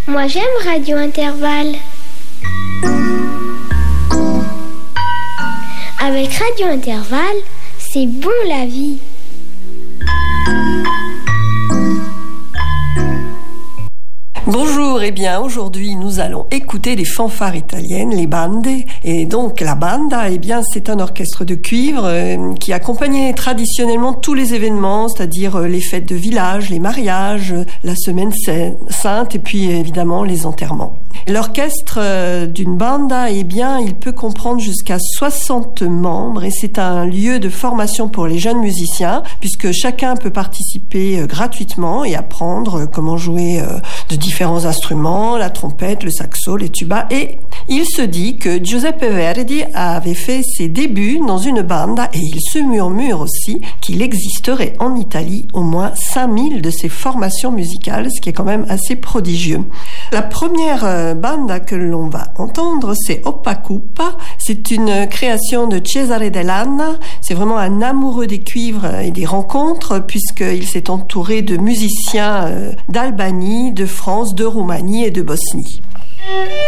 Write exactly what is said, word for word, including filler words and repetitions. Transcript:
Moi j'aime Radio Intervalle. Avec Radio Intervalle, c'est bon la vie. Bonjour, et eh bien aujourd'hui nous allons écouter les fanfares italiennes, les bande. Et donc la banda, eh bien c'est un orchestre de cuivre euh, qui accompagnait traditionnellement tous les événements, c'est-à-dire euh, les fêtes de village, les mariages, euh, la semaine sainte et puis évidemment les enterrements. L'orchestre euh, d'une banda, eh bien il peut comprendre jusqu'à soixante membres et c'est un lieu de formation pour les jeunes musiciens puisque chacun peut participer euh, gratuitement et apprendre euh, comment jouer euh, de différents instruments, la trompette, le saxo, les tubas. Et il se dit que Giuseppe Verdi avait fait ses débuts dans une banda et il se murmure aussi qu'il existerait en Italie au moins cinq mille de ces formations musicales, ce qui est quand même assez prodigieux. La première banda que l'on va entendre, c'est Oppa Cuppa. C'est une création de Cesare Dell'Anna. C'est vraiment un amoureux des cuivres et des rencontres puisqu'il s'est entouré de musiciens d'Albanie, de France, de Roumanie et de Bosnie.